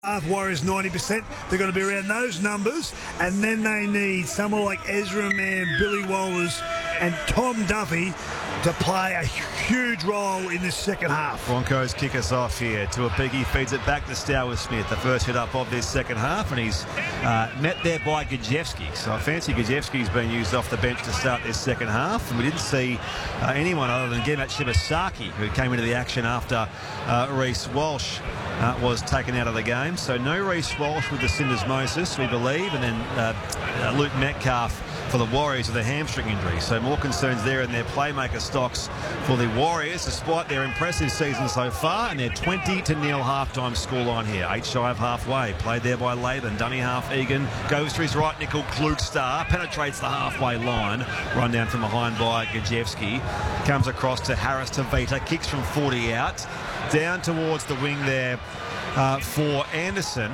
Warriors 90%. They're going to be around those numbers, and then they need someone like Ezra Mann, Billy Walters, and Tom Duffy to play a huge role in this second half. Broncos kick us off here. Tuapiki feeds it back to Stowers Smith, the first hit up of this second half, and he's met there by Gajewski. So I fancy Gajewski's been used off the bench to start this second half, and we didn't see anyone other than Gemat Shibasaki, who came into the action after Reece Walsh was taken out of the game. So no Reece Walsh with the syndesmosis, we believe, and then Luke Metcalf for the Warriors with a hamstring injury. So more concerns there in their playmaker stocks for the Warriors, despite their impressive season so far, and their 20-0 halftime scoreline here. 8 shy of halfway. Played there by Laban. Dummy half Egan. Goes to his right, Nickel Klugstar. Penetrates the halfway line. Run down from behind by Gajewski. Comes across to Harris Tavita. Kicks from 40 out. Down towards the wing there for Anderson.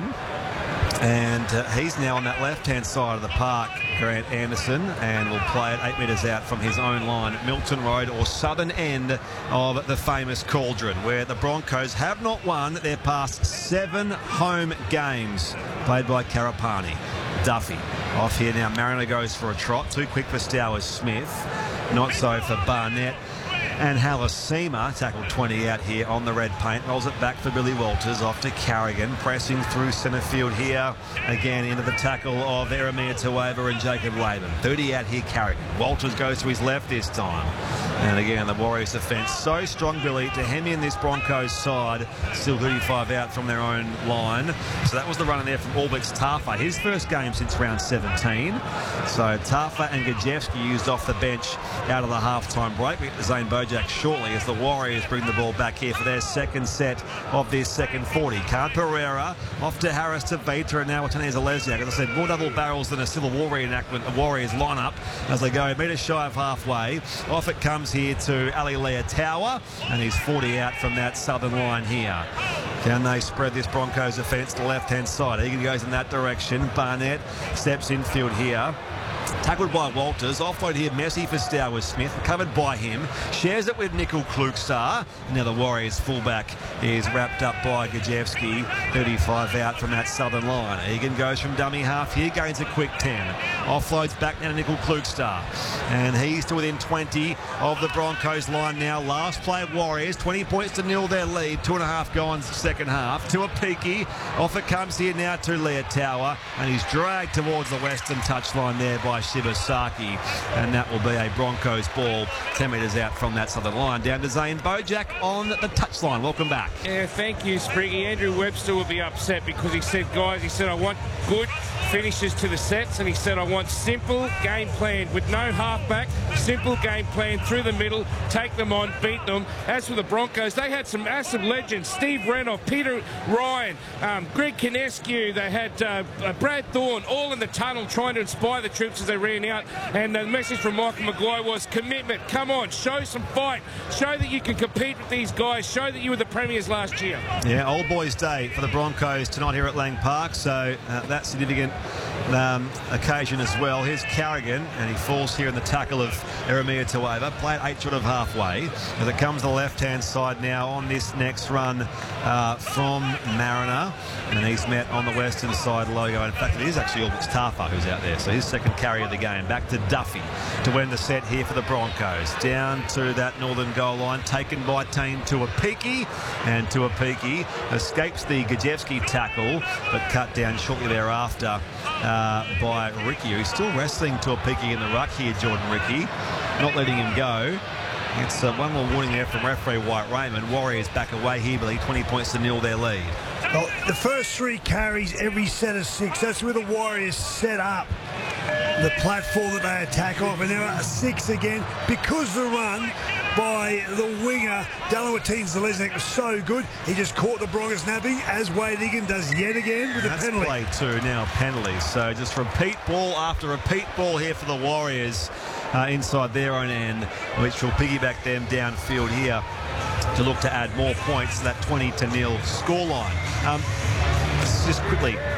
And he's now on that left-hand side of the park, Grant Anderson, and will play it 8 metres out from his own line at Milton Road, or southern end of the famous Cauldron, where the Broncos have not won their past 7 home games, played by Karapani. Duffy off here now. Mariner goes for a trot. Too quick for Stowers Smith. Not so for Barnett. And Halasima, tackled 20 out here on the red paint, rolls it back for Billy Walters, off to Carrigan, pressing through centre field here, again into the tackle of Eremia Tueva and Jacob Laban. 30 out here, Carrigan. Walters goes to his left this time. And again, the Warriors defence so strong, Billy, to hem in this Broncos side. Still 35 out from their own line. So that was the run in there from Albix Tafa. His first game since round 17. So Tafa and Gajewski used off the bench out of the halftime break. We get to Zane Bojack shortly as the Warriors bring the ball back here for their second set of this second 40. Khan Pereira off to Harris Tavita, and now Watene Zalesiak. As I said, more double barrels than a Civil War reenactment of Warriors lineup as they go metre shy of halfway. Off it comes here to Ali Leotawa, and he's 40 out from that southern line here. Can they spread this Broncos defence to the left-hand side? Egan goes in that direction. Barnett steps infield here. Tackled by Walters. Offload here, messy for Stowers Smith. Covered by him. Shares it with Nickel Klugstar. Now the Warriors fullback is wrapped up by Gajewski. 35 out from that southern line. Egan goes from dummy half here. Gains a quick 10. Offloads back now to Nickel Klugstar. And he's to within 20 of the Broncos line now. Last play of Warriors. 20 points to nil their lead. 2.5 gone second half. Tuapiki. Off it comes here now to Leotawa. And he's dragged towards the western touchline there by Shibasaki, and that will be a Broncos ball 10 metres out from that southern line. Down to Zane Bojack on the touchline. Welcome back. Yeah, thank you, Spriggy. Andrew Webster will be upset because he said, guys, I want good finishes to the sets, and he said, I want simple game plan with no halfback, simple game plan through the middle, take them on, beat them. As for the Broncos, they had some massive legends. Steve Renoff, Peter Ryan, Greg Kinescu, they had Brad Thorne, all in the tunnel trying to inspire the troops as they ran out. And the message from Michael Maguire was commitment. Come on, show some fight. Show that you can compete with these guys. Show that you were the premiers last year. Yeah, old boys' day for the Broncos tonight here at Lang Park. So that's significant occasion as well. Here's Carrigan, and he falls here in the tackle of Eremia Tueva. Played 8 short of halfway. As it comes to the left-hand side now on this next run from Mariner. And he's met on the western side logo. In fact, it is actually Albix Tafa who's out there. So his second carry of the game. Back to Duffy to win the set here for the Broncos. Down to that northern goal line, taken by Tane Tuapiki. And Tuapiki escapes the Gajewski tackle, but cut down shortly thereafter by Ricky, who's still wrestling Tuapiki in the ruck here, Jordan Ricky. Not letting him go. It's one more warning there from referee White Raymond. Warriors back away here, Billy. 20 points to nil their lead. Well, the first 3 carries every set of 6. That's where the Warriors set up the platform that they attack off, and there are 6 again because the run by the winger Dalawatine Zalesnik was so good. He just caught the Broncos napping, as Wade Egan does yet again with a penalty. Play 2 now, penalties. So just repeat ball after repeat ball here for the Warriors inside their own end, which will piggyback them downfield here to look to add more points to that 20-0 scoreline. Just quickly,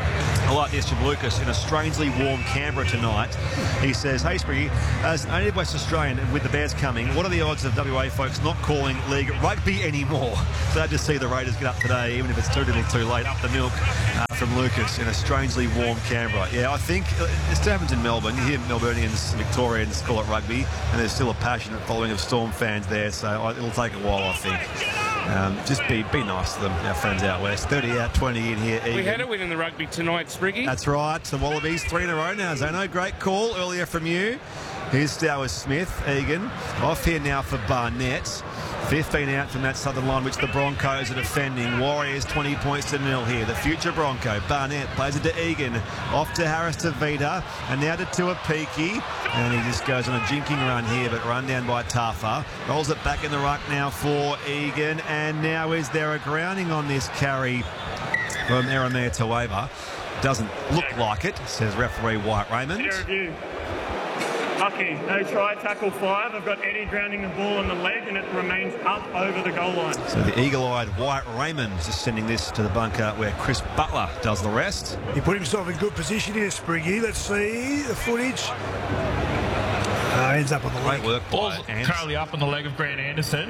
I like this from Lucas in a strangely warm Canberra tonight. He says, hey Spriggy, as a native West Australian and with the Bears coming, what are the odds of WA folks not calling league rugby anymore? Glad to see the Raiders get up today, even if it's too late. Up the milk from Lucas in a strangely warm Canberra. Yeah, I think it still happens in Melbourne. You hear Melburnians, Victorians call it rugby, and there's still a passionate following of Storm fans there, so it'll take a while, I think. Just be nice to them, our friends out west. 30 out, 20 in here. Egan. We had a win in the rugby tonight, Spriggy. That's right. The Wallabies 3 in a row now. Zeno, great call earlier from you. Here's Stowers Smith, Egan. Off here now for Barnett. 15 out from that southern line, which the Broncos are defending. Warriors 20 points to 0 here. The future Bronco. Barnett plays it to Egan. Off to Harris Tavita. And now to Tuapiki. And he just goes on a jinking run here, but run down by Tafa. Rolls it back in the ruck now for Egan. And now is there a grounding on this carry from Eremia Taweva? Doesn't look like it, says referee Wyatt Raymond. Review. Lucky, no try, tackle 5. I've got Eddie grounding the ball on the leg and it remains up over the goal line. So the eagle-eyed Wyatt Raymond just sending this to the bunker where Chris Butler does the rest. He put himself in good position here, Spriggy. Let's see the footage. Ends up on the leg. Great work Ball's by Ants. currently up on the leg of Grant Anderson.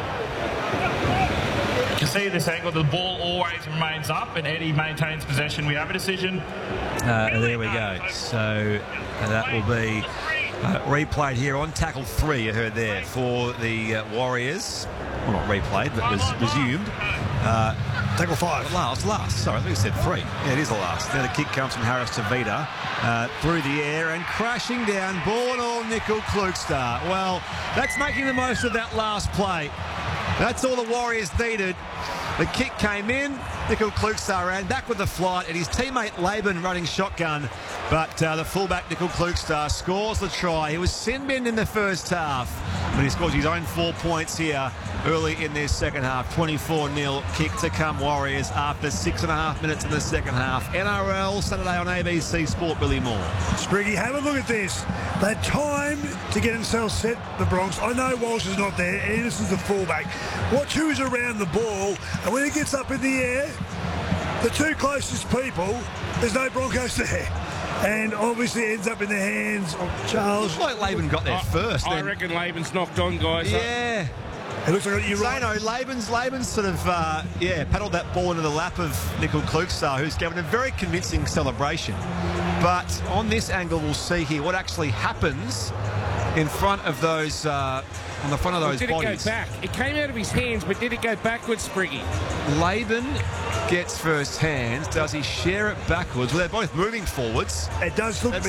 You can see this angle, the ball always remains up and Eddie maintains possession. We have a decision. There we go. So that will be replayed here on tackle 3, you heard there, for the Warriors. Well, not replayed, but was resumed. Tackle 5. Last. Sorry, I think I said 3. Yeah, it is the last. Now the kick comes from Harris Tavita through the air and crashing down, ball and all, Nickel Klugstar. Well, that's making the most of that last play. That's all the Warriors needed. The kick came in, Nickel Klugstar ran back with the flight, and his teammate Laban running shotgun. But the fullback Nickel Klugstar scores the try. He was sin-binned in the first half, but he scores his own 4 points here early in this second half. 24-0 kick to come Warriors after 6.5 minutes in the second half. NRL Saturday on ABC Sport. Billy Moore. Spriggy, have a look at this. They had time to get themselves set, the Bronx. I know Walsh is not there. Anderson's the fullback. Watch who's around the ball, and when it gets up in the air, the two closest people, there's no Broncos there. And obviously it ends up in the hands of Charles. Looks like Laban got there first. I reckon Laban's knocked on, guys. Yeah. It looks like you're right. Zeno, Laban's sort of, paddled that ball into the lap of Nickel Klugstar, who's given a very convincing celebration. But on this angle, we'll see here what actually happens in front of those, on the front of those bodies. Did it go back? It came out of his hands, but did it go backwards, Spriggy? Laban gets first hands. Does he share it backwards? Well, they're both moving forwards. It does look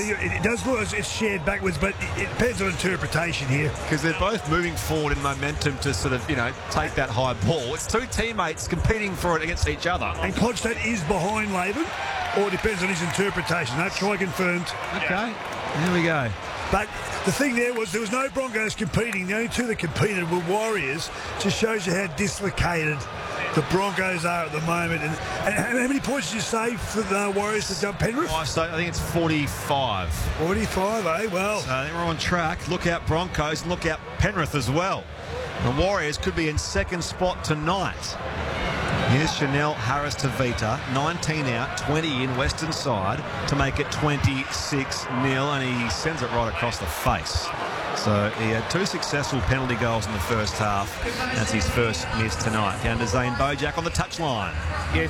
as it's shared backwards, but it depends on interpretation here. Because they're both moving forward in momentum to sort of, take that high ball. It's two teammates competing for it against each other. And Clodstad is behind Laban, or it depends on his interpretation. No try confirmed. Okay, there we go. But the thing there was no Broncos competing. The only two that competed were Warriors. Just shows you how dislocated the Broncos are at the moment. And how many points did you say for the Warriors to jump Penrith? I think it's 45. 45, eh? Well. So I think we're on track. Look out Broncos and look out Penrith as well. The Warriors could be in second spot tonight. Here's Chanel Harris Tavita, 19 out, 20 in, Western side to make it 26-0, and he sends it right across the face. So he had 2 successful penalty goals in the first half. That's his first miss tonight. Down to Zane Bojack on the touchline. Yeah,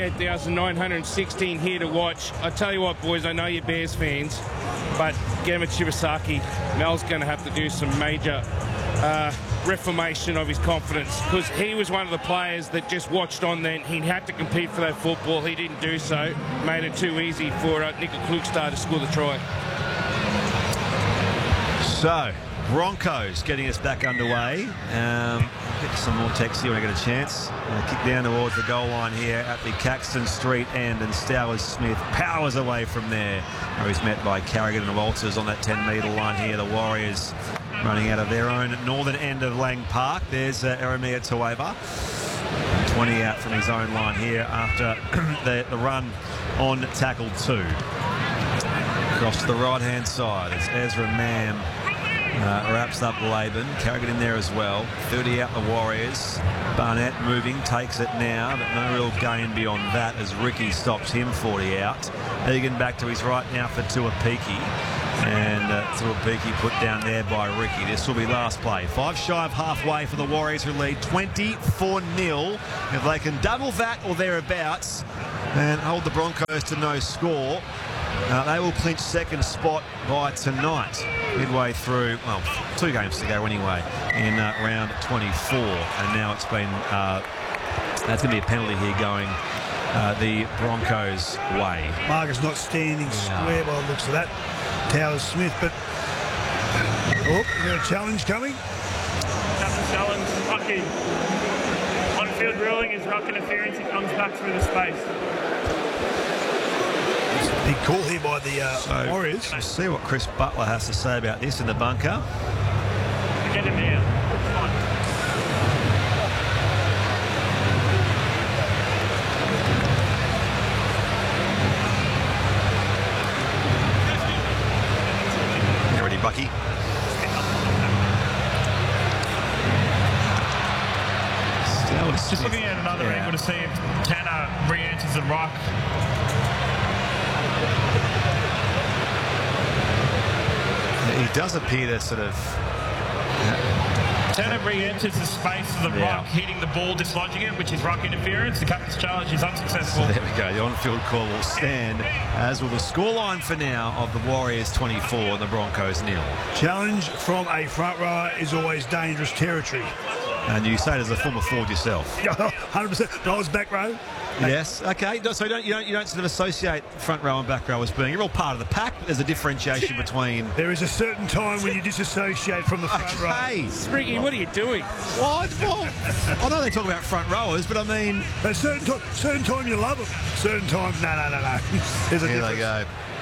38,916 here to watch. I tell you what, boys, I know you're Bears fans, but Gemma Chiwasaki, Mel's going to have to do some major reformation of his confidence, because he was one of the players that just watched on then. He had to compete for that football. He didn't do so. Made it too easy for Nickel Klugstar to score the try. So, Broncos getting us back underway. Get some more text here when I get a chance. Kick down towards the goal line here at the Caxton Street end, and Stowers Smith powers away from there. He's met by Carrigan and Walters on that 10-metre line here. The Warriors running out of their own northern end of Lang Park. There's Eremia Taweva. 20 out from his own line here after the run on tackle 2. Across to the right-hand side, it's Ezra Mam wraps up Laban. Carrigan in there as well. 30 out the Warriors. Barnett moving, takes it now, but no real gain beyond that as Ricky stops him 40 out. Egan back to his right now for Tuapiki. And Tuapiki put down there by Ricky. This will be last play. 5 shy of halfway for the Warriors, who lead 24-0. If they can double that or thereabouts and hold the Broncos to no score, they will clinch second spot by tonight, midway through, well, 2 games to go anyway, in round 24. And now it's been, that's going to be a penalty here going the Broncos' way. Marcus not standing square by the looks of that. Towers Smith, but is there a challenge coming? That's a challenge. Lucky. On-field ruling is ruck interference. He comes back through the space. It's a big call here by the Warriors. We'll see what Chris Butler has to say about this in the bunker. Get him here. Bucky. Just looking at another angle to see if Tanner re-enters the ruck. He does appear to sort of... Tanner re-enters the space of the ruck, hitting the ball, dislodging it, which is ruck interference. The captain's challenge is unsuccessful. So there we go. The on-field call will stand, as will the scoreline for now of the Warriors 24 and the Broncos 0. Challenge from a front rower is always dangerous territory. And you say it as a former forward yourself. 100%. But I was back row. Yes. Okay. So you don't sort of associate front row and back row as being, you're all part of the pack. There's a differentiation between. There is a certain time when you disassociate from the front row. Spriggy, what are you doing? What? Well, I know they talk about front rowers, but I mean, At certain time you love them. Certain times, no. There's a here difference. they go.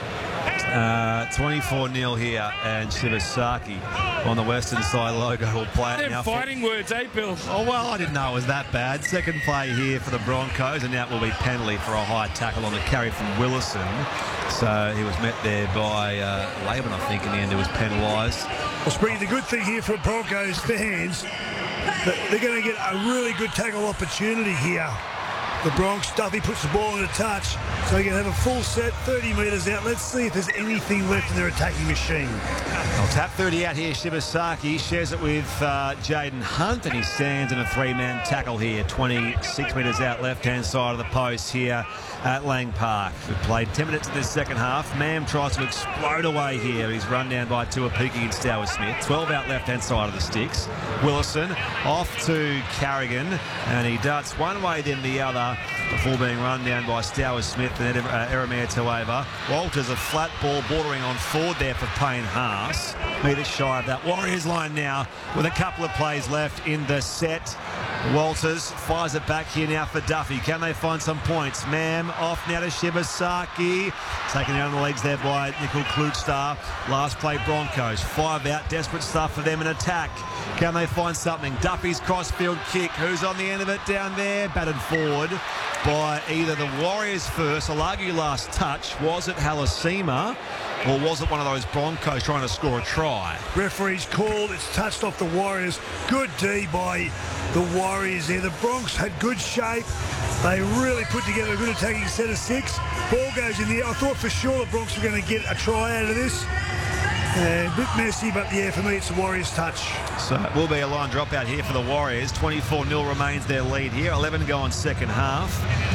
24-0 here, and Shibasaki on the western side logo will play it Them now. fighting words, eh, Bill? Oh, well, I didn't know it was that bad. Second play here for the Broncos, and now it will be penalty for a high tackle on the carry from Willison. So he was met there by Laban, I think, in the end it was penalised. Well, Spring, the good thing here for Broncos fans, that they're going to get a really good tackle opportunity here. The Bronx, Duffy puts the ball in a touch, so you can have a full set, 30 metres out. Let's see if there's anything left in their attacking machine. I'll tap 30 out here. Shibasaki shares it with Jaden Hunt, and he stands in a 3-man tackle here. 26 metres out, left-hand side of the post here at Lang Park. We've played 10 minutes in this second half. Mam tries to explode away here. He's run down by Tuapiki and Stowers Smith. 12 out left-hand side of the sticks. Willison off to Carrigan, and he darts one way then the other before being run down by Stowers Smith and Eremia Tueva. Walters a flat ball bordering on forward there for Payne Haas. Metres shy of that. Warriors line now with a couple of plays left in the set. Walters fires it back here now for Duffy. Can they find some points? Mam off now to Shibasaki. Taken out on the legs there by Nickel Klugstar. Last play Broncos. 5 out. Desperate stuff for them in attack. Can they find something? Duffy's crossfield kick. Who's on the end of it down there? Batted forward by either the Warriors first. I'll argue last touch. Was it Halasima? Or was it one of those Broncos trying to score a try? Referee's called. It's touched off the Warriors. Good D by the Warriors there. The Bronx had good shape. They really put together a good attacking set of 6. Ball goes in the air. I thought for sure the Bronx were going to get a try out of this. A bit messy, but yeah, for me it's the Warriors' touch. So it will be a line dropout here for the Warriors. 24-0 remains their lead here. 11 to go on second half.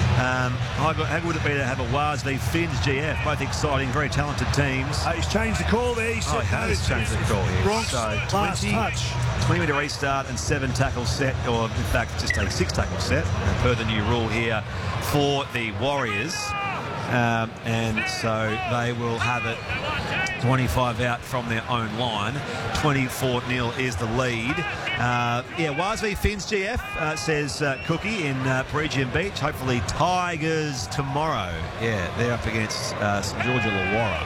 How would it be to have a Waz v Finns GF? Both exciting, very talented teams. He's changed the call there. He said, he has changed the call here. Bronx, So last touch. 20 metre restart and 7 tackle set, or in fact just a 6 tackle set, per the new rule here for the Warriors. And so they will have it 25 out from their own line. 24-0 is the lead. Waz v Finns GF, says Cookie in Peregian Beach. Hopefully Tigers tomorrow. Yeah, they're up against St George Illawarra.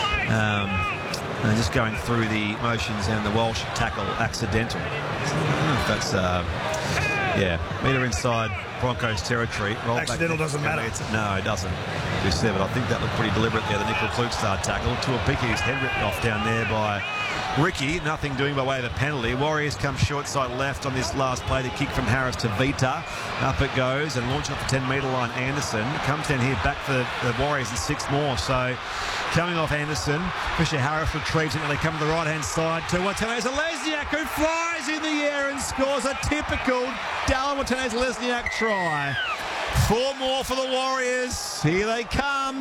And just going through the motions, and the Walsh tackle accidental. I don't know if that's Yeah, metre inside Broncos territory. Roll Accidental back. doesn't matter. No, it doesn't. We said, but I think that looked pretty deliberate there, the Nickel Klugstad tackle. Tuapiki's head ripped off down there by Ricky. Nothing doing by way of a penalty. Warriors come short side left on this last play. The kick from Harris to Vita. Up it goes and launching off the 10-metre line. Anderson comes down here back for the Warriors and 6 more. So coming off Anderson, Fisher Harris retrieves it and they come to the right-hand side to Watene-Zelezniak, who flies in the air and scores a typical Dallin Watene-Zelezniak try. 4 more for the Warriors. Here they come.